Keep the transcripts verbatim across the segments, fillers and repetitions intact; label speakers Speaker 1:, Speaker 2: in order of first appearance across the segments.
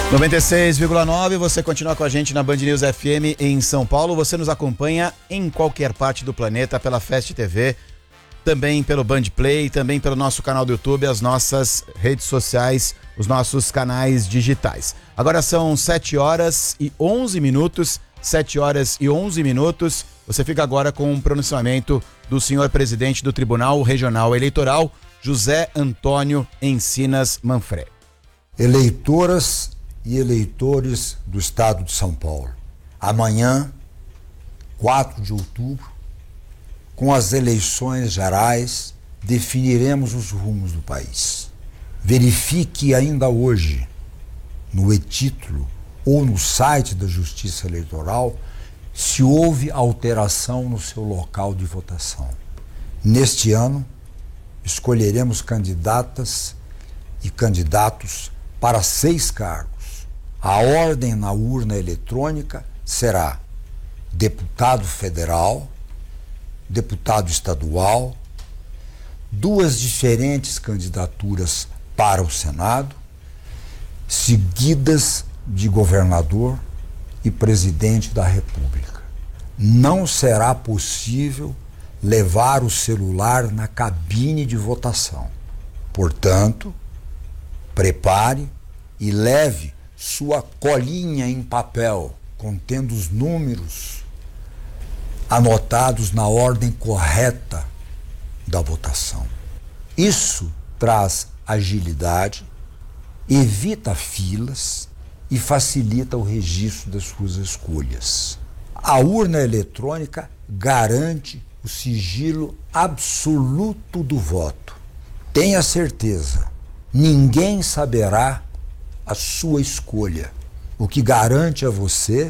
Speaker 1: noventa e seis vírgula nove, você continua com a gente na Band News F M em São Paulo. Você nos acompanha em qualquer parte do planeta pela Fast T V, também pelo Band Play, também pelo nosso canal do YouTube, as nossas redes sociais, os nossos canais digitais. Agora são sete horas e onze minutos, sete horas e onze minutos. Você fica agora com um pronunciamento do senhor presidente do Tribunal Regional Eleitoral, José Antônio Encinas Manfredi.
Speaker 2: Eleitoras e eleitores do estado de São Paulo, amanhã, quatro de outubro, com as eleições gerais, definiremos os rumos do país. Verifique ainda hoje, no e-título ou no site da Justiça Eleitoral, se houve alteração no seu local de votação. Neste ano, escolheremos candidatas e candidatos para seis cargos. A ordem na urna eletrônica será deputado federal, deputado estadual, duas diferentes candidaturas para o Senado, seguidas de governador e presidente da República. Não será possível levar o celular na cabine de votação. Portanto, prepare e leve sua colinha em papel contendo os números anotados na ordem correta da votação. Isso traz agilidade, evita filas e facilita o registro das suas escolhas. A urna eletrônica garante o sigilo absoluto do voto. Tenha certeza, ninguém saberá a sua escolha, o que garante a você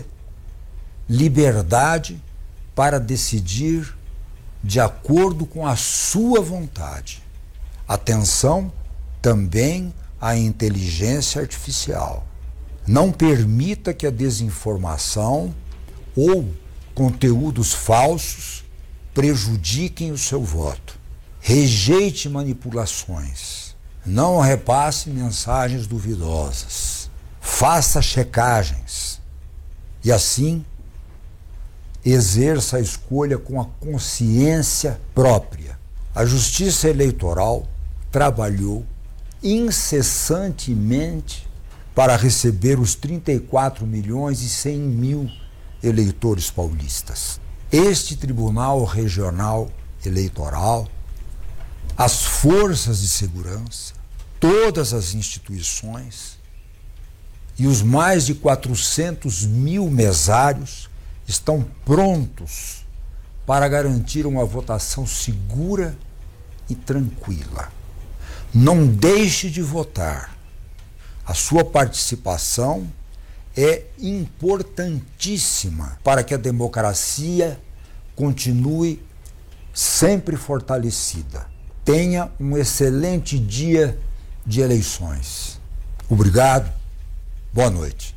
Speaker 2: liberdade para decidir de acordo com a sua vontade. Atenção também à inteligência artificial. Não permita que a desinformação ou conteúdos falsos prejudiquem o seu voto. Rejeite manipulações. Não repasse mensagens duvidosas. Faça checagens. E assim, exerça a escolha com a consciência própria. A Justiça Eleitoral trabalhou incessantemente para receber os trinta e quatro milhões e cem mil eleitores paulistas. Este Tribunal Regional Eleitoral, as forças de segurança, todas as instituições e os mais de quatrocentos mil mesários estão prontos para garantir uma votação segura e tranquila. Não deixe de votar. A sua participação é importantíssima para que a democracia continue sempre fortalecida. Tenha um excelente dia de eleições. Obrigado. Boa noite.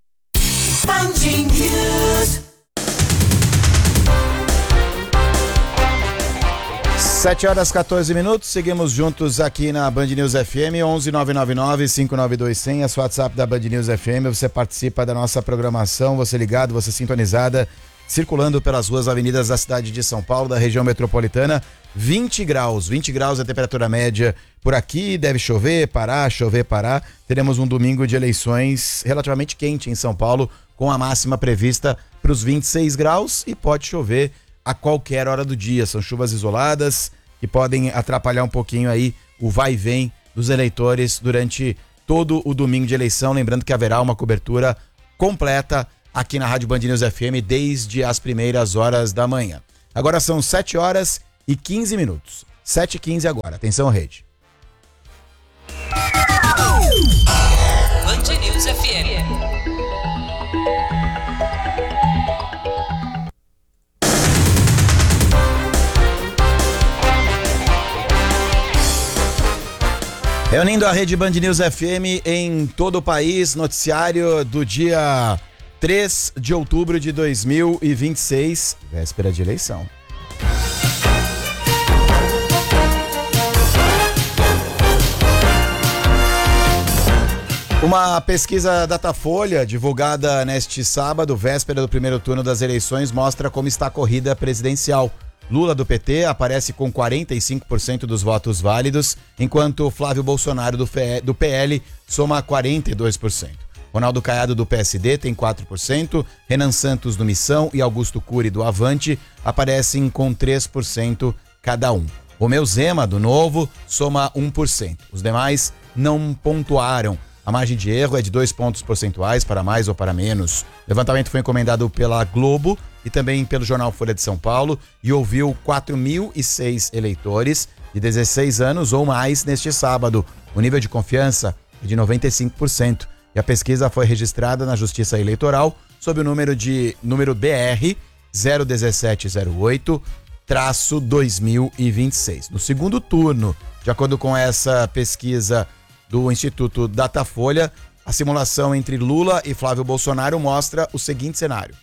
Speaker 1: sete horas e quatorze minutos, seguimos juntos aqui na Band News F M, onze nove nove nove, cinco nove dois zero zero, esse WhatsApp da Band News F M, você participa da nossa programação, você ligado, você sintonizada, circulando pelas ruas, avenidas da cidade de São Paulo, da região metropolitana, vinte graus, vinte graus a temperatura média por aqui, deve chover, parar, chover, parar, teremos um domingo de eleições relativamente quente em São Paulo, com a máxima prevista para os vinte e seis graus e pode chover a qualquer hora do dia. São chuvas isoladas que podem atrapalhar um pouquinho aí o vai e vem dos eleitores durante todo o domingo de eleição. Lembrando que haverá uma cobertura completa aqui na Rádio Band News F M desde as primeiras horas da manhã. Agora são sete horas e quinze minutos. sete e quinze agora. Atenção, rede.
Speaker 3: Band News F M.
Speaker 1: Reunindo a rede Band News F M em todo o país, noticiário do dia três de outubro de dois mil e vinte e seis, véspera de eleição. Uma pesquisa Datafolha, divulgada neste sábado, véspera do primeiro turno das eleições, mostra como está a corrida presidencial. Lula, do P T, aparece com quarenta e cinco por cento dos votos válidos, enquanto Flávio Bolsonaro, do P L, soma quarenta e dois por cento. Ronaldo Caiado, do P S D, tem quatro por cento, Renan Santos, do Missão, e Augusto Cury, do Avante, aparecem com três por cento cada um. Romeu Zema, do Novo, soma um por cento. Os demais não pontuaram. A margem de erro é de dois pontos percentuais para mais ou para menos. O levantamento foi encomendado pela Globo e também pelo jornal Folha de São Paulo e ouviu quatro mil e seis eleitores de dezesseis anos ou mais neste sábado. O nível de confiança é de noventa e cinco por cento e a pesquisa foi registrada na Justiça Eleitoral sob o número de número B R zero um sete zero oito dois mil e vinte e seis. No segundo turno, de acordo com essa pesquisa do Instituto Datafolha, a simulação entre Lula e Flávio Bolsonaro mostra o seguinte cenário.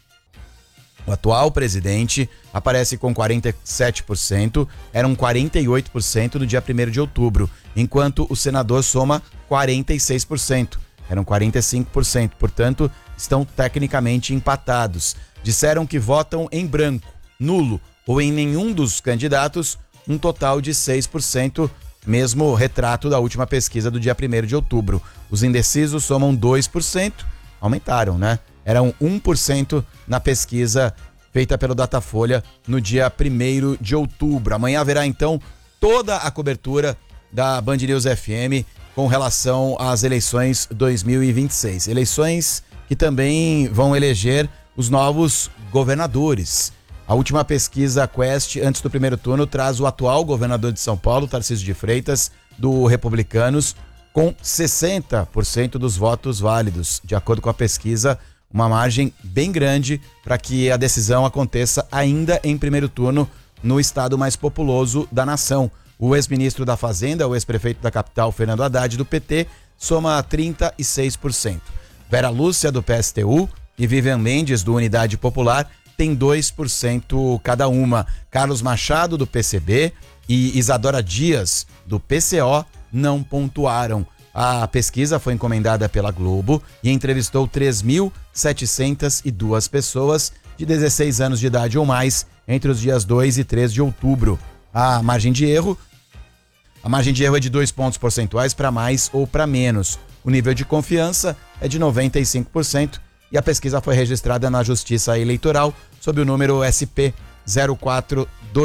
Speaker 1: O atual presidente aparece com quarenta e sete por cento, eram quarenta e oito por cento no dia primeiro de outubro, enquanto o senador soma quarenta e seis por cento, eram quarenta e cinco por cento, portanto, estão tecnicamente empatados. Disseram que votam em branco, nulo ou em nenhum dos candidatos, um total de seis por cento, mesmo retrato da última pesquisa do dia primeiro de outubro. Os indecisos somam dois por cento, aumentaram, né? Eram um por cento na pesquisa feita pelo Datafolha no dia primeiro de outubro. Amanhã haverá, então, toda a cobertura da Band News F M com relação às eleições dois mil e vinte e seis. Eleições que também vão eleger os novos governadores. A última pesquisa Quest, antes do primeiro turno, traz o atual governador de São Paulo, Tarcísio de Freitas, do Republicanos, com sessenta por cento dos votos válidos. De acordo com a pesquisa, uma margem bem grande para que a decisão aconteça ainda em primeiro turno no estado mais populoso da nação. O ex-ministro da Fazenda, o ex-prefeito da capital, Fernando Haddad, do P T, soma trinta e seis por cento. Vera Lúcia, do P S T U, e Vivian Mendes, do Unidade Popular, tem dois por cento cada uma. Carlos Machado, do P C B, e Isadora Dias, do P C O, não pontuaram. A pesquisa foi encomendada pela Globo e entrevistou três mil setecentas e duas pessoas de dezesseis anos de idade ou mais entre os dias dois e três de outubro. A margem de erro, a margem de erro é de dois pontos percentuais para mais ou para menos. O nível de confiança é de noventa e cinco por cento e a pesquisa foi registrada na Justiça Eleitoral sob o número S P zero quatro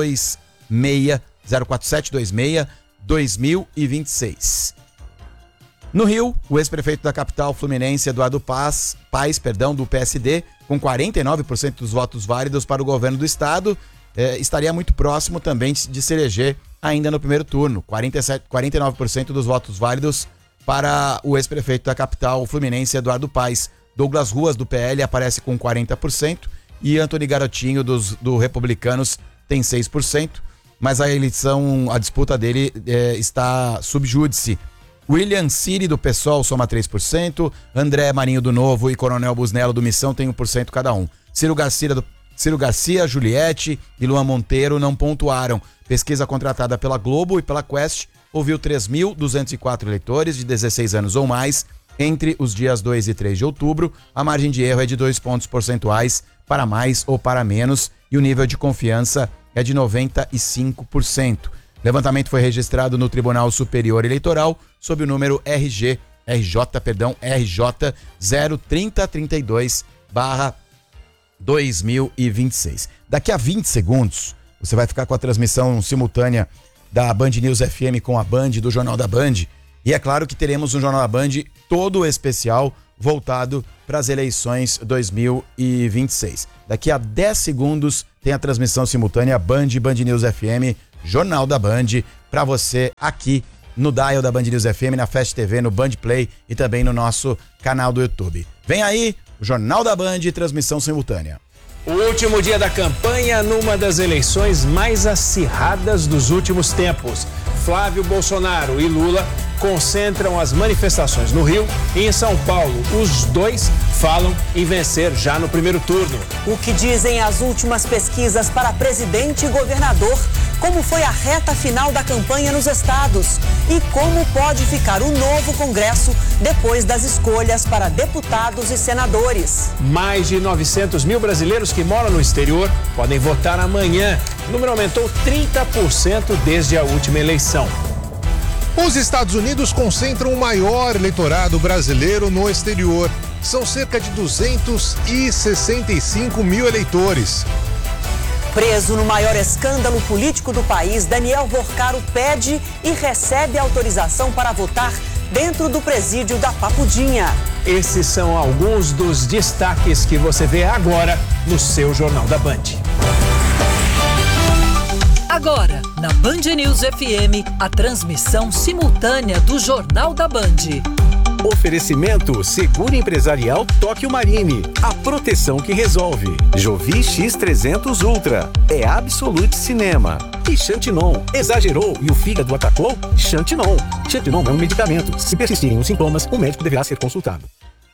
Speaker 1: sete dois seis dois mil e vinte e seis. No Rio, o ex-prefeito da capital fluminense, Eduardo Paz, Paes, perdão, do P S D, com quarenta e nove por cento dos votos válidos para o governo do estado, eh, estaria muito próximo também de se eleger ainda no primeiro turno. quarenta e sete, quarenta e nove por cento dos votos válidos para o ex-prefeito da capital fluminense, Eduardo Paes. Douglas Ruas, do P L, aparece com quarenta por cento e Antony Garotinho, dos, do Republicanos, tem seis por cento, mas a eleição, a disputa dele é, está sub júdice. William Siri, do PSOL, soma três por cento, André Marinho, do Novo, e Coronel Busnello, do Missão, tem um por cento cada um. Ciro Garcia, do, Ciro Garcia, Juliette e Luan Monteiro não pontuaram. Pesquisa contratada pela Globo e pela Quest ouviu três mil duzentos e quatro eleitores de dezesseis anos ou mais entre os dias dois e três de outubro. A margem de erro é de dois pontos percentuais para mais ou para menos e o nível de confiança é de noventa e cinco por cento. Levantamento foi registrado no Tribunal Superior Eleitoral sob o número R G, R J, perdão, R J zero três zero três dois barra dois mil e vinte e seis. Daqui a vinte segundos, você vai ficar com a transmissão simultânea da Band News F M com a Band, do Jornal da Band. E é claro que teremos um Jornal da Band todo especial voltado para as eleições dois mil e vinte e seis. Daqui a dez segundos tem a transmissão simultânea Band, Band News F M, Jornal da Band, para você aqui no dial da Band News F M, na Fast T V, no Band Play e também no nosso canal do YouTube. Vem aí, o Jornal da Band, transmissão simultânea.
Speaker 3: O último dia da campanha numa das eleições mais acirradas dos últimos tempos. Flávio Bolsonaro e Lula concentram as manifestações no Rio e em São Paulo. Os dois falam em vencer já no primeiro turno.
Speaker 4: O que dizem as últimas pesquisas para presidente e governador? Como foi a reta final da campanha nos estados? E como pode ficar o novo Congresso depois das escolhas para deputados e senadores?
Speaker 3: Mais de novecentos mil brasileiros que moram no exterior podem votar amanhã. O número aumentou trinta por cento desde a última eleição.
Speaker 5: Os Estados Unidos concentram o maior eleitorado brasileiro no exterior. São cerca de duzentos e sessenta e cinco mil eleitores.
Speaker 4: Preso no maior escândalo político do país, Daniel Vorcaro pede e recebe autorização para votar dentro do presídio da Papudinha.
Speaker 3: Esses são alguns dos destaques que você vê agora no seu Jornal da Band.
Speaker 6: Agora, na Band News F M, a transmissão simultânea do Jornal da Band.
Speaker 7: Oferecimento Seguro Empresarial Tóquio Marine. A proteção que resolve. Jovi X trezentos Ultra. É Absolute Cinema. E Xantinon. Exagerou e o fígado atacou? Xantinon. Xantinon é um medicamento. Se persistirem os sintomas, o médico deverá ser consultado.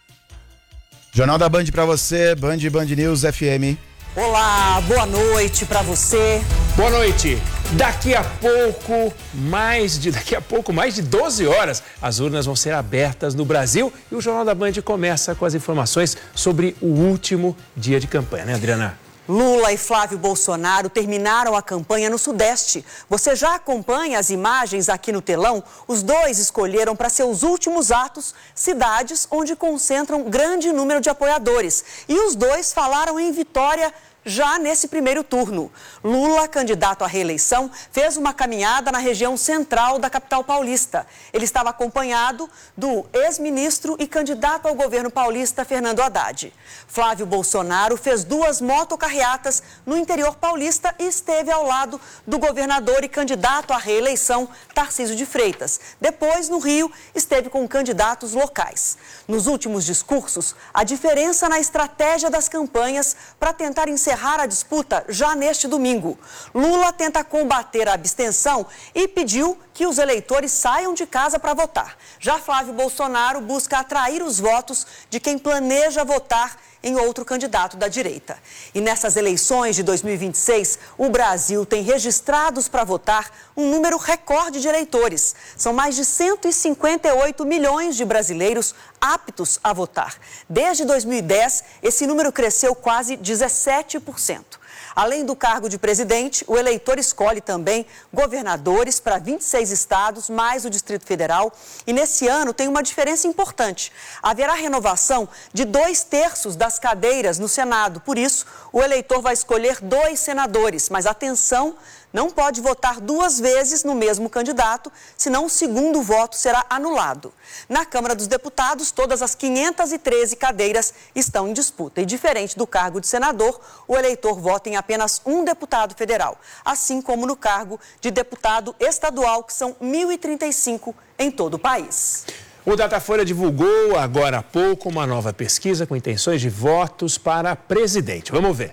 Speaker 1: Jornal da Band pra você, Band Band News F M.
Speaker 4: Olá, boa noite para você.
Speaker 3: Boa noite. Daqui a pouco, mais de daqui a pouco, mais de doze horas, as urnas vão ser abertas no Brasil e o Jornal da Band começa com as informações sobre o último dia de campanha, né, Adriana?
Speaker 4: Lula e Flávio Bolsonaro terminaram a campanha no Sudeste. Você já acompanha as imagens aqui no telão? Os dois escolheram para seus últimos atos cidades onde concentram grande número de apoiadores. E os dois falaram em vitória já nesse primeiro turno. Lula, candidato à reeleição, fez uma caminhada na região central da capital paulista. Ele estava acompanhado do ex-ministro e candidato ao governo paulista, Fernando Haddad. Flávio Bolsonaro fez duas motocarreatas no interior paulista e esteve ao lado do governador e candidato à reeleição, Tarcísio de Freitas. Depois, no Rio, esteve com candidatos locais. Nos últimos discursos, a diferença na estratégia das campanhas para tentar encerrar a disputa já neste domingo. Lula tenta combater a abstenção e pediu que os eleitores saiam de casa para votar. Já Flávio Bolsonaro busca atrair os votos de quem planeja votar em outro candidato da direita. E nessas eleições de dois mil e vinte e seis, o Brasil tem registrados para votar um número recorde de eleitores. São mais de cento e cinquenta e oito milhões de brasileiros aptos a votar. Desde dois mil e dez, esse número cresceu quase dezessete por cento. Além do cargo de presidente, o eleitor escolhe também governadores para vinte e seis estados, mais o Distrito Federal. E nesse ano tem uma diferença importante. Haverá renovação de dois terços das cadeiras no Senado. Por isso, o eleitor vai escolher dois senadores. Mas atenção, não pode votar duas vezes no mesmo candidato, senão o segundo voto será anulado. Na Câmara dos Deputados, todas as quinhentas e treze cadeiras estão em disputa. E diferente do cargo de senador, o eleitor vota em apenas um deputado federal, assim como no cargo de deputado estadual, que são mil e trinta e cinco em todo o país.
Speaker 3: O Datafolha divulgou agora há pouco uma nova pesquisa com intenções de votos para presidente. Vamos ver.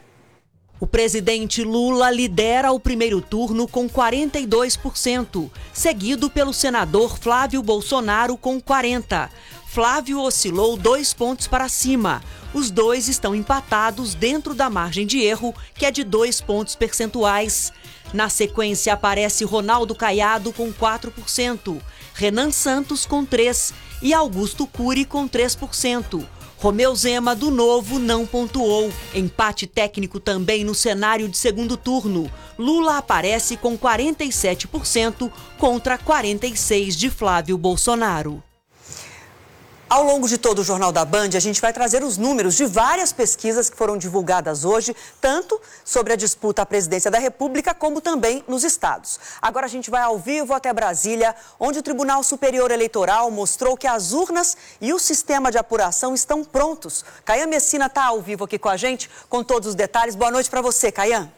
Speaker 6: O presidente Lula lidera o primeiro turno com quarenta e dois por cento, seguido pelo senador Flávio Bolsonaro com quarenta por cento. Flávio oscilou dois pontos para cima. Os dois estão empatados dentro da margem de erro, que é de dois pontos percentuais. Na sequência aparece Ronaldo Caiado com quatro por cento, Renan Santos com três por cento e Augusto Cury com três por cento. Romeu Zema, do Novo, não pontuou. Empate técnico também no cenário de segundo turno. Lula aparece com quarenta e sete por cento contra quarenta e seis por cento de Flávio Bolsonaro.
Speaker 4: Ao longo de todo o Jornal da Band, a gente vai trazer os números de várias pesquisas que foram divulgadas hoje, tanto sobre a disputa à presidência da República, como também nos estados. Agora a gente vai ao vivo até Brasília, onde o Tribunal Superior Eleitoral mostrou que as urnas e o sistema de apuração estão prontos. Caian Messina está ao vivo aqui com a gente, com todos os detalhes. Boa noite para você, Caian.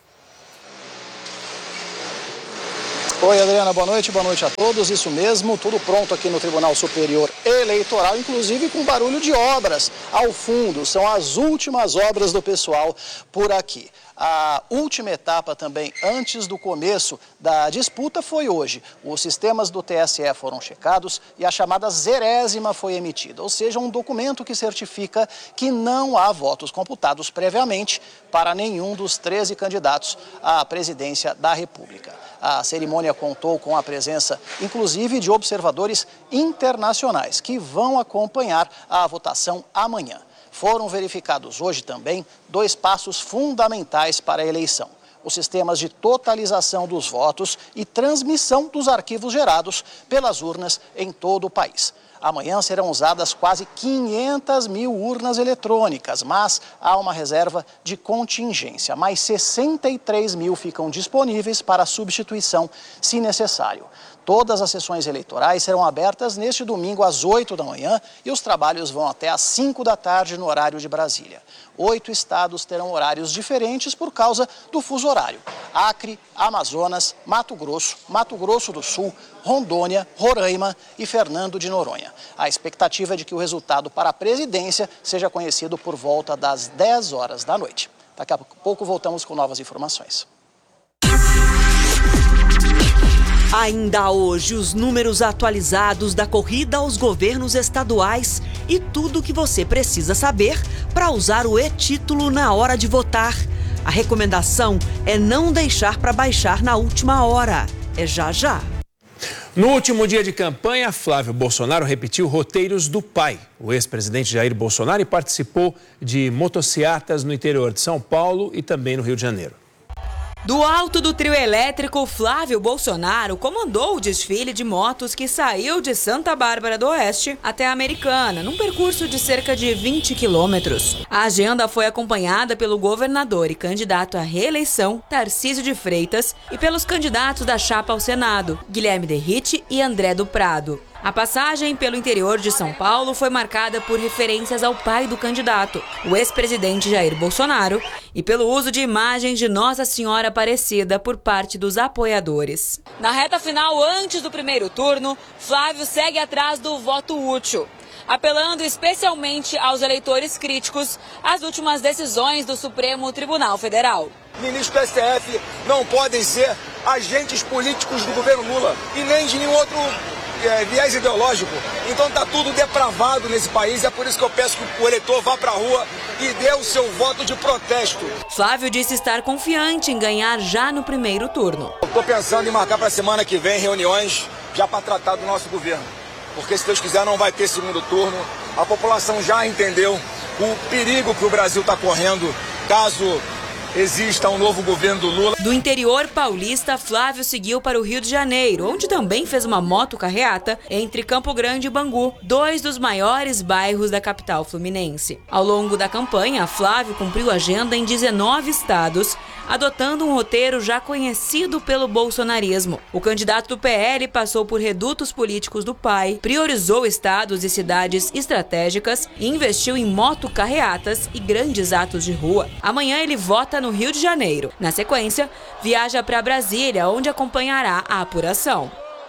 Speaker 8: Oi, Adriana, boa noite, boa noite a todos. Isso mesmo, tudo pronto aqui no Tribunal Superior Eleitoral, inclusive com barulho de obras ao fundo. São as últimas obras do pessoal por aqui. A última etapa também, antes do começo da disputa, foi hoje. Os sistemas do T S E foram checados e a chamada zerésima foi emitida, ou seja, um documento que certifica que não há votos computados previamente para nenhum dos treze candidatos à presidência da República. A cerimônia contou com a presença, inclusive, de observadores internacionais que vão acompanhar a votação amanhã. Foram verificados hoje também dois passos fundamentais para a eleição: os sistemas de totalização dos votos e transmissão dos arquivos gerados pelas urnas em todo o país. Amanhã serão usadas quase quinhentas mil urnas eletrônicas, mas há uma reserva de contingência. Mais sessenta e três mil ficam disponíveis para substituição, se necessário. Todas as sessões eleitorais serão abertas neste domingo às oito da manhã e os trabalhos vão até às cinco da tarde no horário de Brasília. Oito estados terão horários diferentes por causa do fuso horário: Acre, Amazonas, Mato Grosso, Mato Grosso do Sul, Rondônia, Roraima e Fernando de Noronha. A expectativa é de que o resultado para a presidência seja conhecido por volta das dez horas da noite. Daqui a pouco voltamos com novas informações.
Speaker 6: Ainda hoje, os números atualizados da corrida aos governos estaduais e tudo o que você precisa saber para usar o e-título na hora de votar. A recomendação é não deixar para baixar na última hora. É já já.
Speaker 3: No último dia de campanha, Flávio Bolsonaro repetiu roteiros do pai. O ex-presidente Jair Bolsonaro participou de motociatas no interior de São Paulo e também no Rio de Janeiro.
Speaker 9: Do alto do trio elétrico, Flávio Bolsonaro comandou o desfile de motos que saiu de Santa Bárbara do Oeste até a Americana, num percurso de cerca de vinte quilômetros. A agenda foi acompanhada pelo governador e candidato à reeleição, Tarcísio de Freitas, e pelos candidatos da chapa ao Senado, Guilherme Derrite e André do Prado. A passagem pelo interior de São Paulo foi marcada por referências ao pai do candidato, o ex-presidente Jair Bolsonaro, e pelo uso de imagens de Nossa Senhora Aparecida por parte dos apoiadores. Na reta final, antes do primeiro turno, Flávio segue atrás do voto útil, apelando especialmente aos eleitores críticos às últimas decisões do Supremo Tribunal Federal.
Speaker 10: Ministros do S T F não podem ser agentes políticos do governo Lula e nem de nenhum outro é, viés ideológico. Então está tudo depravado nesse país e é por isso que eu peço que o eleitor vá para a rua e dê o seu voto de protesto.
Speaker 9: Flávio disse estar confiante em ganhar já no primeiro turno.
Speaker 10: Estou pensando em marcar para a semana que vem reuniões já para tratar do nosso governo. Porque se Deus quiser não vai ter segundo turno. A população já entendeu o perigo que o Brasil está correndo caso exista um novo governo do Lula.
Speaker 9: Do interior paulista, Flávio seguiu para o Rio de Janeiro, onde também fez uma motocarreata entre Campo Grande e Bangu, dois dos maiores bairros da capital fluminense. Ao longo da campanha, Flávio cumpriu agenda em dezenove estados, adotando um roteiro já conhecido pelo bolsonarismo. O candidato do P L passou por redutos políticos do pai, priorizou estados e cidades estratégicas e investiu em motocarreatas e grandes atos de rua. Amanhã ele vota no Rio de Janeiro. Na sequência, viaja para Brasília, onde acompanhará a apuração.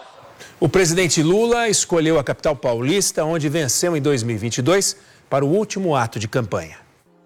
Speaker 3: O presidente Lula escolheu a capital paulista, onde venceu em dois mil e vinte e dois, para o último ato de campanha.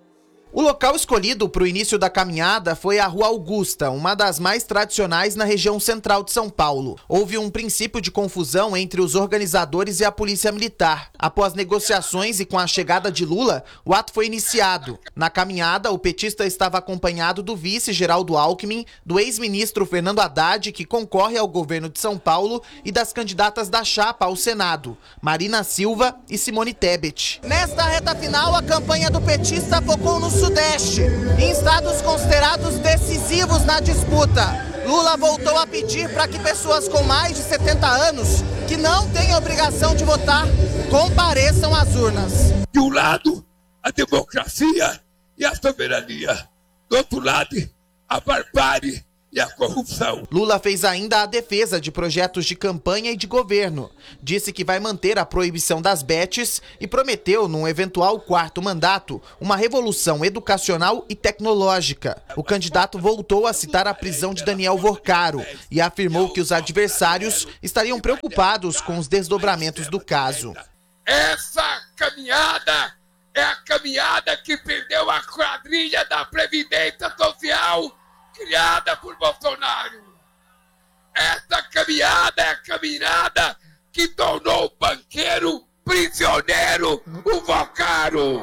Speaker 11: O local escolhido para o início da caminhada foi a Rua Augusta, uma das mais tradicionais na região central de São Paulo. Houve um princípio de confusão entre os organizadores e a polícia militar. Após negociações e com a chegada de Lula, o ato foi iniciado. Na caminhada, o petista estava acompanhado do vice Geraldo Alckmin, do ex-ministro Fernando Haddad, que concorre ao governo de São Paulo, e das candidatas da chapa ao Senado, Marina Silva e Simone Tebet. Nesta reta final, a campanha do petista focou no Sudeste, em estados considerados decisivos na disputa. Lula voltou a pedir para que pessoas com mais de setenta anos, que não têm obrigação de votar, compareçam às urnas.
Speaker 12: De um lado, a democracia e a soberania. Do outro lado, a barbárie e a corrupção.
Speaker 11: Lula fez ainda a defesa de projetos de campanha e de governo. Disse que vai manter a proibição das bets e prometeu, num eventual quarto mandato, uma revolução educacional e tecnológica. O candidato voltou a citar a prisão de Daniel Vorcaro e afirmou que os adversários estariam preocupados com os desdobramentos do caso.
Speaker 12: Essa caminhada é a caminhada que perdeu a quadrilha da Previdência Social criada por Bolsonaro. Essa caminhada é a caminhada que tornou o banqueiro prisioneiro, o Vocaro.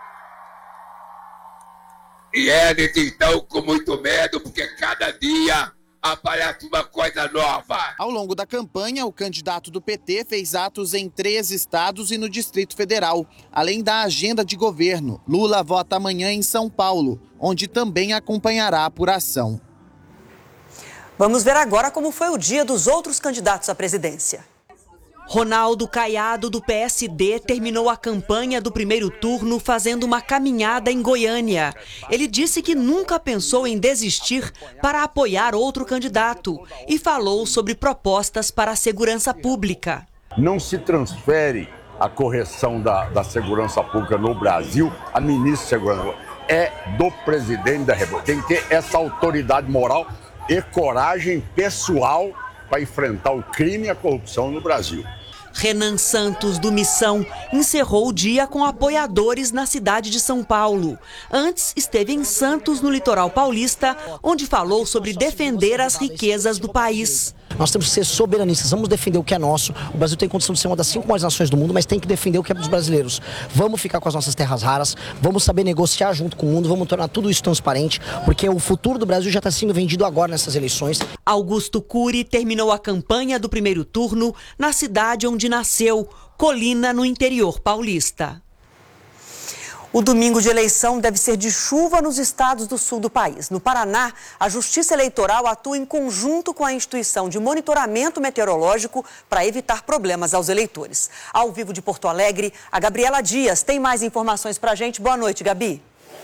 Speaker 12: E eles estão com muito medo, porque cada dia aparece uma coisa nova.
Speaker 11: Ao longo da campanha, o candidato do P T fez atos em três estados e no Distrito Federal. Além da agenda de governo, Lula vota amanhã em São Paulo, onde também acompanhará a apuração.
Speaker 4: Vamos ver agora como foi o dia dos outros candidatos à presidência.
Speaker 6: Ronaldo Caiado, do P S D, terminou a campanha do primeiro turno fazendo uma caminhada em Goiânia. Ele disse que nunca pensou em desistir para apoiar outro candidato e falou sobre propostas para a segurança pública.
Speaker 13: Não se transfere a correção da, da segurança pública no Brasil a ministro de Segurança. É do presidente da República. Tem que ter essa autoridade moral e coragem pessoal para enfrentar o crime e a corrupção no Brasil.
Speaker 6: Renan Santos, do Missão, encerrou o dia com apoiadores na cidade de São Paulo. Antes, esteve em Santos, no litoral paulista, onde falou sobre defender as riquezas do país.
Speaker 14: Nós temos que ser soberanistas, vamos defender o que é nosso. O Brasil tem condição de ser uma das cinco maiores nações do mundo, mas tem que defender o que é dos brasileiros. Vamos ficar com as nossas terras raras, vamos saber negociar junto com o mundo, vamos tornar tudo isso transparente, porque o futuro do Brasil já está sendo vendido agora nessas eleições.
Speaker 6: Augusto Cury terminou a campanha do primeiro turno na cidade onde nasceu, Colina, no interior paulista.
Speaker 4: O domingo de eleição deve ser de chuva nos estados do sul do país. No Paraná, a Justiça Eleitoral atua em conjunto com a instituição de monitoramento meteorológico para evitar problemas aos eleitores. Ao vivo de Porto Alegre, a Gabriela Dias tem mais informações para a gente. Boa noite, Gabi.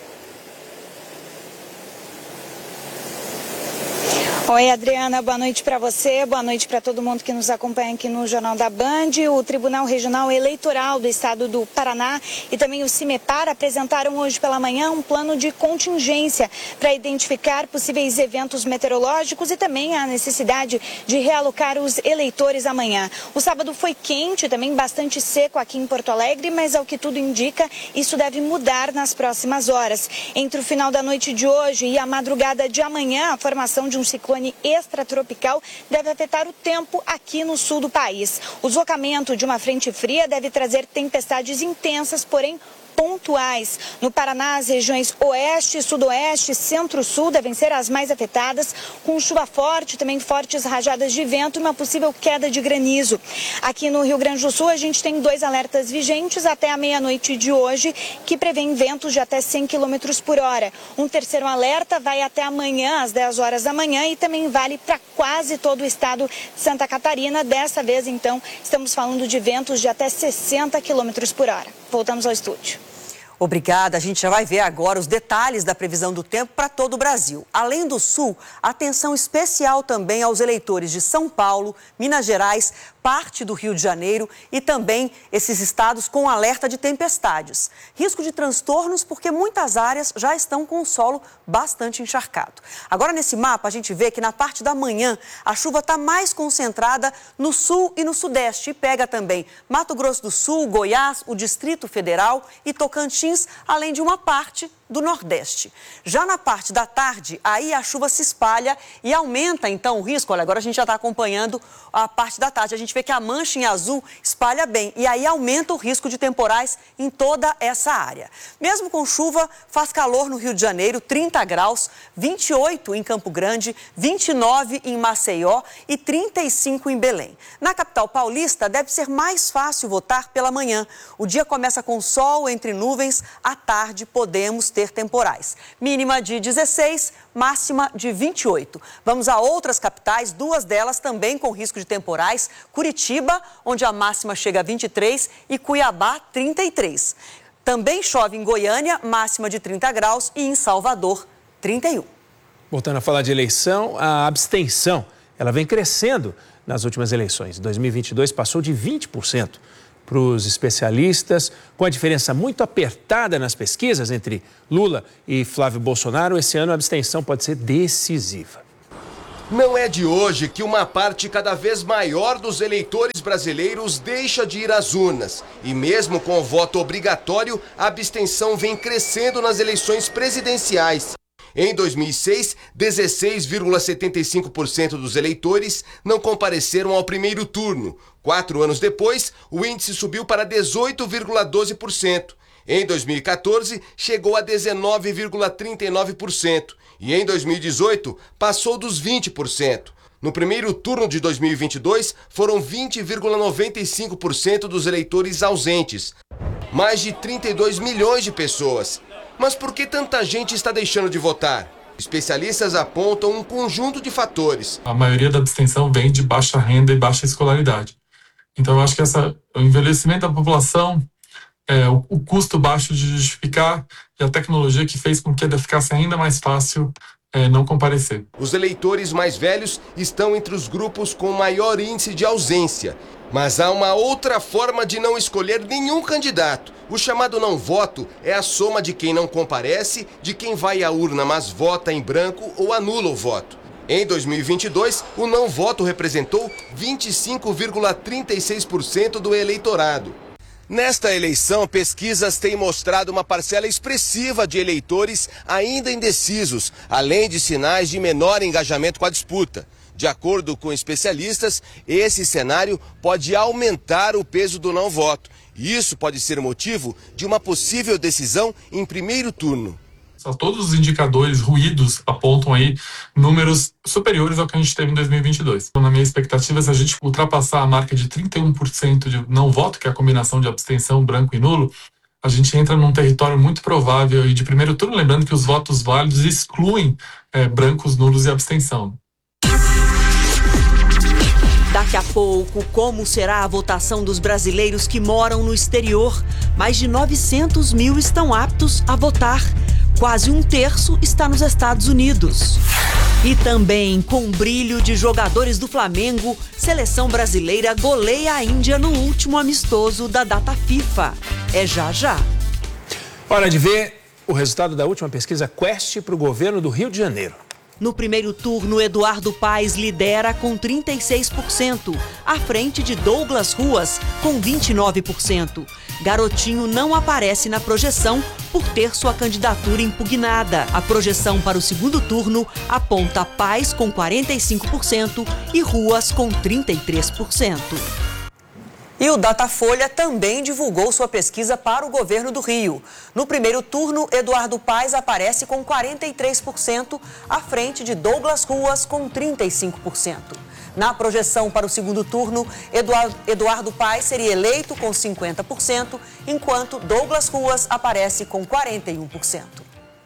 Speaker 15: Oi, Adriana, boa noite para você, boa noite para todo mundo que nos acompanha aqui no Jornal da Band. O Tribunal Regional Eleitoral do Estado do Paraná e também o CIMEPAR apresentaram hoje pela manhã um plano de contingência para identificar possíveis eventos meteorológicos e também a necessidade de realocar os eleitores amanhã. O sábado foi quente, também bastante seco aqui em Porto Alegre, mas ao que tudo indica, isso deve mudar nas próximas horas. Entre o final da noite de hoje e a madrugada de amanhã, a formação de um ciclone extratropical deve afetar o tempo aqui no sul do país. O deslocamento de uma frente fria deve trazer tempestades intensas, porém pontuais. No Paraná, as regiões oeste, sudoeste, centro-sul devem ser as mais afetadas, com chuva forte, também fortes rajadas de vento e uma possível queda de granizo. Aqui no Rio Grande do Sul, a gente tem dois alertas vigentes até a meia-noite de hoje, que prevêem ventos de até cem quilômetros por hora. Um terceiro alerta vai até amanhã, às dez horas da manhã, e também vale para quase todo o estado de Santa Catarina. Dessa vez, então, estamos falando de ventos de até sessenta quilômetros por hora. Voltamos ao estúdio.
Speaker 4: Obrigada. A gente já vai ver agora os detalhes da previsão do tempo para todo o Brasil. Além do sul, atenção especial também aos eleitores de São Paulo, Minas Gerais, parte do Rio de Janeiro e também esses estados com alerta de tempestades. Risco de transtornos porque muitas áreas já estão com o solo bastante encharcado. Agora, nesse mapa, a gente vê que na parte da manhã a chuva está mais concentrada no sul e no sudeste e pega também Mato Grosso do Sul, Goiás, o Distrito Federal e Tocantins, além de uma parte do Nordeste. Já na parte da tarde, aí a chuva se espalha e aumenta então o risco. Olha, agora a gente já está acompanhando a parte da tarde. A gente vê que a mancha em azul espalha bem e aí aumenta o risco de temporais em toda essa área. Mesmo com chuva, faz calor no Rio de Janeiro, trinta graus, vinte e oito em Campo Grande, vinte e nove em Maceió e trinta e cinco em Belém. Na capital paulista, deve ser mais fácil votar pela manhã. O dia começa com sol entre nuvens, à tarde podemos ter temporais. Mínima de dezesseis, máxima de vinte e oito. Vamos a outras capitais, duas delas também com risco de temporais. Curitiba, onde a máxima chega a vinte e três, e Cuiabá, trinta e três. Também chove em Goiânia, máxima de trinta graus, e em Salvador, trinta e um.
Speaker 3: Voltando a falar de eleição, a abstenção, ela vem crescendo nas últimas eleições. Em dois mil e vinte e dois passou de vinte por cento. Para os especialistas, com a diferença muito apertada nas pesquisas entre Lula e Flávio Bolsonaro, esse ano a abstenção pode ser decisiva.
Speaker 16: Não é de hoje que uma parte cada vez maior dos eleitores brasileiros deixa de ir às urnas. E mesmo com o voto obrigatório, a abstenção vem crescendo nas eleições presidenciais. Em dois mil e seis, dezesseis vírgula setenta e cinco por cento dos eleitores não compareceram ao primeiro turno. Quatro anos depois, o índice subiu para dezoito vírgula doze por cento. Em dois mil e quatorze, chegou a dezenove vírgula trinta e nove por cento. E em dois mil e dezoito, passou dos vinte por cento. No primeiro turno de dois mil e vinte e dois, foram vinte vírgula noventa e cinco por cento dos eleitores ausentes. Mais de trinta e dois milhões de pessoas. Mas por que tanta gente está deixando de votar? Especialistas apontam um conjunto de fatores.
Speaker 17: A maioria da abstenção vem de baixa renda e baixa escolaridade. Então eu acho que essa, o envelhecimento da população, é, o, o custo baixo de justificar e a tecnologia que fez com que ficasse ainda mais fácil é, não comparecer.
Speaker 16: Os eleitores mais velhos estão entre os grupos com maior índice de ausência. Mas há uma outra forma de não escolher nenhum candidato. O chamado não voto é a soma de quem não comparece, de quem vai à urna mas vota em branco ou anula o voto. Em dois mil e vinte e dois, o não voto representou vinte e cinco vírgula trinta e seis por cento do eleitorado. Nesta eleição, pesquisas têm mostrado uma parcela expressiva de eleitores ainda indecisos, além de sinais de menor engajamento com a disputa. De acordo com especialistas, esse cenário pode aumentar o peso do não voto. E isso pode ser motivo de uma possível decisão em primeiro turno.
Speaker 17: Todos os indicadores ruídos apontam aí números superiores ao que a gente teve em dois mil e vinte e dois. Na minha expectativa, se a gente ultrapassar a marca de trinta e um por cento de não voto, que é a combinação de abstenção, branco e nulo, a gente entra num território muito provável e de primeiro turno, lembrando que os votos válidos excluem é, brancos, nulos e abstenção.
Speaker 6: Daqui a pouco, como será a votação dos brasileiros que moram no exterior? Mais de novecentos mil estão aptos a votar. Quase um terço está nos Estados Unidos. E também, com brilho de jogadores do Flamengo, seleção brasileira goleia a Índia no último amistoso da data FIFA. É já já.
Speaker 3: Hora de ver o resultado da última pesquisa Quest para o governo do Rio de Janeiro.
Speaker 6: No primeiro turno, Eduardo Paes lidera com trinta e seis por cento, à frente de Douglas Ruas, com vinte e nove por cento. Garotinho não aparece na projeção por ter sua candidatura impugnada. A projeção para o segundo turno aponta Paes com quarenta e cinco por cento e Ruas com trinta e três por cento.
Speaker 4: E o Datafolha também divulgou sua pesquisa para o governo do Rio. No primeiro turno, Eduardo Paes aparece com quarenta e três por cento, à frente de Douglas Ruas com trinta e cinco por cento. Na projeção para o segundo turno, Eduardo, Eduardo Paes seria eleito com cinquenta por cento, enquanto Douglas Ruas aparece com quarenta e um por cento.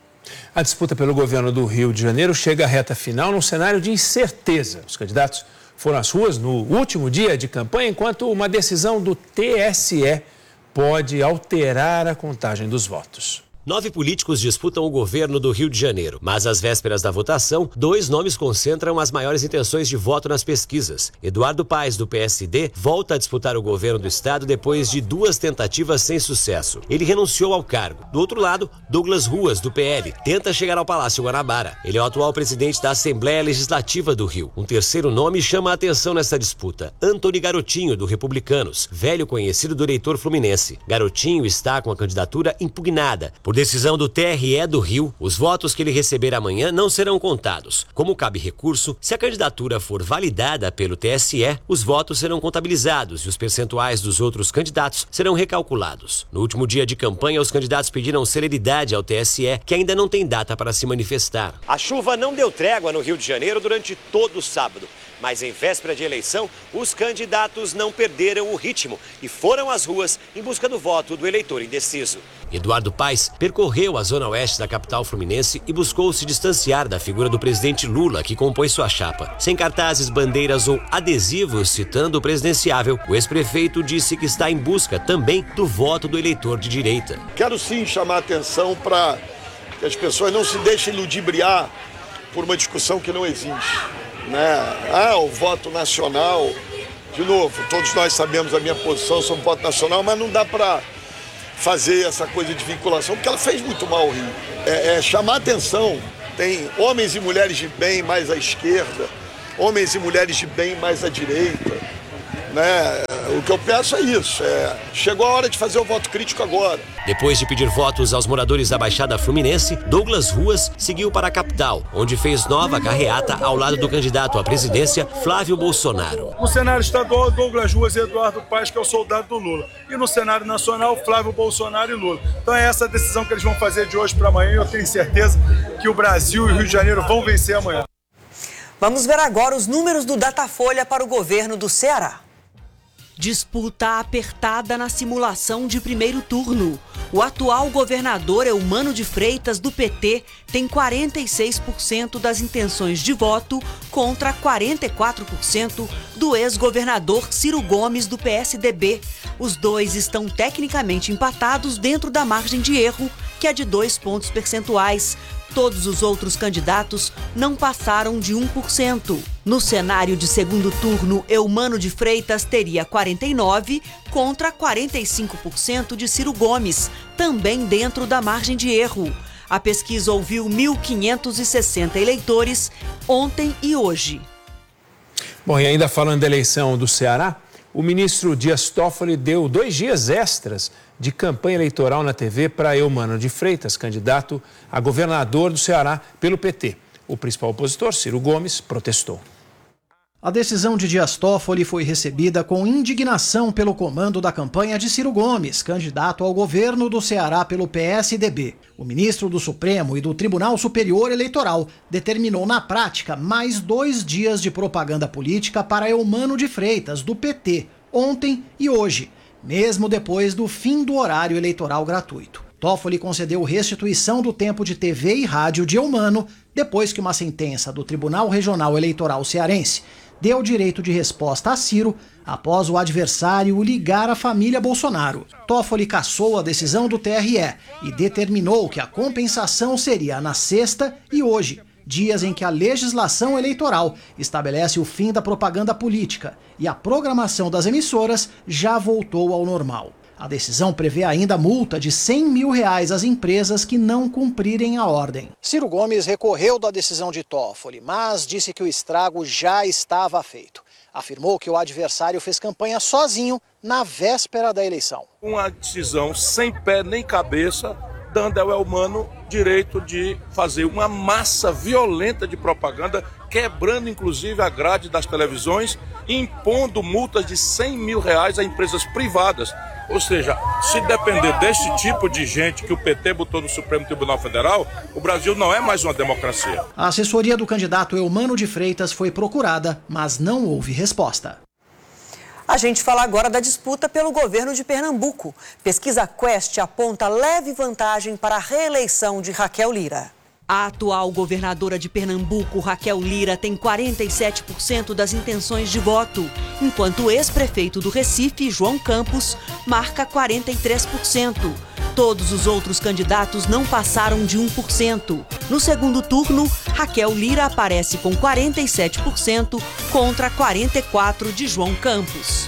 Speaker 3: A disputa pelo governo do Rio de Janeiro chega à reta final num cenário de incerteza. Os candidatos foram às ruas no último dia de campanha, enquanto uma decisão do T S E pode alterar a contagem dos votos.
Speaker 18: Nove políticos disputam o governo do Rio de Janeiro, mas às vésperas da votação, dois nomes concentram as maiores intenções de voto nas pesquisas. Eduardo Paes, do P S D, volta a disputar o governo do estado depois de duas tentativas sem sucesso. Ele renunciou ao cargo. Do outro lado, Douglas Ruas, do P L, tenta chegar ao Palácio Guanabara. Ele é o atual presidente da Assembleia Legislativa do Rio. Um terceiro nome chama a atenção nesta disputa: Antony Garotinho, do Republicanos, velho conhecido do eleitor fluminense. Garotinho está com a candidatura impugnada. Por decisão do T R E do Rio, os votos que ele receber amanhã não serão contados. Como cabe recurso, se a candidatura for validada pelo T S E, os votos serão contabilizados e os percentuais dos outros candidatos serão recalculados. No último dia de campanha, os candidatos pediram celeridade ao T S E, que ainda não tem data para se manifestar.
Speaker 19: A chuva não deu trégua no Rio de Janeiro durante todo o sábado. Mas em véspera de eleição, os candidatos não perderam o ritmo e foram às ruas em busca do voto do eleitor indeciso.
Speaker 18: Eduardo Paes percorreu a zona oeste da capital fluminense e buscou se distanciar da figura do presidente Lula, que compõe sua chapa. Sem cartazes, bandeiras ou adesivos citando o presidenciável, o ex-prefeito disse que está em busca também do voto do eleitor de direita.
Speaker 20: Quero sim chamar a atenção para que as pessoas não se deixem ludibriar por uma discussão que não existe. Né? Ah, o voto nacional, de novo, todos nós sabemos a minha posição sobre o voto nacional, mas não dá para fazer essa coisa de vinculação, porque ela fez muito mal ao Rio. É, é chamar atenção, tem homens e mulheres de bem mais à esquerda, homens e mulheres de bem mais à direita, né? O que eu peço é isso, é, chegou a hora de fazer o voto crítico agora.
Speaker 18: Depois de pedir votos aos moradores da Baixada Fluminense, Douglas Ruas seguiu para a capital, onde fez nova carreata ao lado do candidato à presidência, Flávio Bolsonaro.
Speaker 21: No cenário estadual, Douglas Ruas e Eduardo Paes, que é o soldado do Lula. E no cenário nacional, Flávio Bolsonaro e Lula. Então é essa a decisão que eles vão fazer de hoje para amanhã e eu tenho certeza que o Brasil e o Rio de Janeiro vão vencer amanhã.
Speaker 4: Vamos ver agora os números do Datafolha para o governo do Ceará.
Speaker 6: Disputa apertada na simulação de primeiro turno. O atual governador Eumano de Freitas, do P T, tem quarenta e seis por cento das intenções de voto contra quarenta e quatro por cento do ex-governador Ciro Gomes, do P S D B. Os dois estão tecnicamente empatados dentro da margem de erro, que é de dois pontos percentuais. Todos os outros candidatos não passaram de um por cento. No cenário de segundo turno, Eumano de Freitas teria quarenta e nove por cento contra quarenta e cinco por cento de Ciro Gomes, também dentro da margem de erro. A pesquisa ouviu mil quinhentos e sessenta eleitores ontem e hoje.
Speaker 3: Bom, e ainda falando da eleição do Ceará, o ministro Dias Toffoli deu dois dias extras de campanha eleitoral na T V para Eumano de Freitas, candidato a governador do Ceará pelo P T. O principal opositor, Ciro Gomes, protestou.
Speaker 22: A decisão de Dias Toffoli foi recebida com indignação pelo comando da campanha de Ciro Gomes, candidato ao governo do Ceará pelo P S D B. O ministro do Supremo e do Tribunal Superior Eleitoral determinou na prática mais dois dias de propaganda política para Eumano de Freitas, do P T, ontem e hoje, mesmo depois do fim do horário eleitoral gratuito. Toffoli concedeu restituição do tempo de T V e rádio de Eumano depois que uma sentença do Tribunal Regional Eleitoral Cearense deu direito de resposta a Ciro após o adversário ligar a família Bolsonaro. Toffoli cassou a decisão do T R E e determinou que a compensação seria na sexta e hoje, dias em que a legislação eleitoral estabelece o fim da propaganda política e a programação das emissoras já voltou ao normal. A decisão prevê ainda multa de cem mil reais às empresas que não cumprirem a ordem.
Speaker 8: Ciro Gomes recorreu da decisão de Toffoli, mas disse que o estrago já estava feito. Afirmou que o adversário fez campanha sozinho na véspera da eleição.
Speaker 21: Uma decisão sem pé nem cabeça, dando ao Eumano direito de fazer uma massa violenta de propaganda, quebrando inclusive a grade das televisões, impondo multas de cem mil reais a empresas privadas. Ou seja, se depender desse tipo de gente que o P T botou no Supremo Tribunal Federal, o Brasil não é mais uma democracia.
Speaker 22: A assessoria do candidato Eumano de Freitas foi procurada, mas não houve resposta.
Speaker 4: A gente fala agora da disputa pelo governo de Pernambuco. Pesquisa Quest aponta leve vantagem para a reeleição de Raquel Lira.
Speaker 6: A atual governadora de Pernambuco, Raquel Lira, tem quarenta e sete por cento das intenções de voto, enquanto o ex-prefeito do Recife, João Campos, marca quarenta e três por cento. Todos os outros candidatos não passaram de um por cento. No segundo turno, Raquel Lira aparece com quarenta e sete por cento contra quarenta e quatro por cento de João Campos.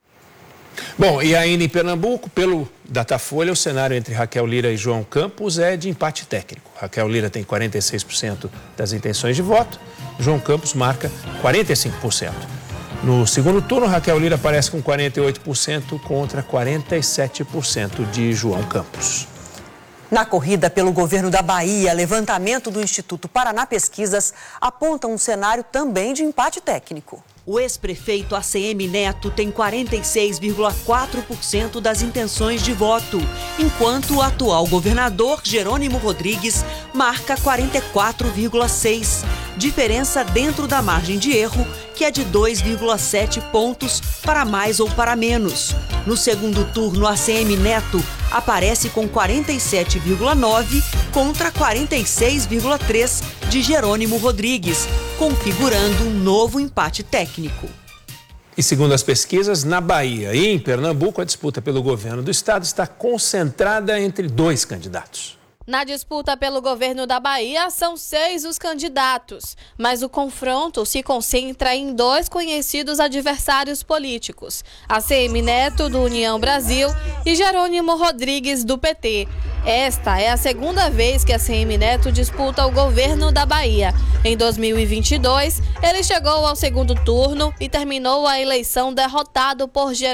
Speaker 3: Bom, e ainda em Pernambuco, pelo Datafolha, o cenário entre Raquel Lira e João Campos é de empate técnico. Raquel Lira tem quarenta e seis por cento das intenções de voto, João Campos marca quarenta e cinco por cento. No segundo turno, Raquel Lira aparece com quarenta e oito por cento contra quarenta e sete por cento de João Campos.
Speaker 4: Na corrida pelo governo da Bahia, levantamento do Instituto Paraná Pesquisas aponta um cenário também de empate técnico.
Speaker 6: O ex-prefeito A C M Neto tem quarenta e seis vírgula quatro por cento das intenções de voto, enquanto o atual governador Jerônimo Rodrigues marca quarenta e quatro vírgula seis por cento. Diferença dentro da margem de erro, que é de dois vírgula sete pontos para mais ou para menos. No segundo turno, A C M Neto aparece com quarenta e sete vírgula nove por cento contra quarenta e seis vírgula três por cento de Jerônimo Rodrigues, configurando um novo empate técnico.
Speaker 3: E segundo as pesquisas, na Bahia e em Pernambuco, a disputa pelo governo do estado está concentrada entre dois candidatos.
Speaker 23: Na disputa pelo governo da Bahia, são seis os candidatos, mas o confronto se concentra em dois conhecidos adversários políticos, A C M Neto, do União Brasil, e Jerônimo Rodrigues, do P T. Esta é a segunda vez que a C M Neto disputa o governo da Bahia. Em dois mil e vinte e dois, ele chegou ao segundo turno e terminou a eleição derrotado por Jerônimo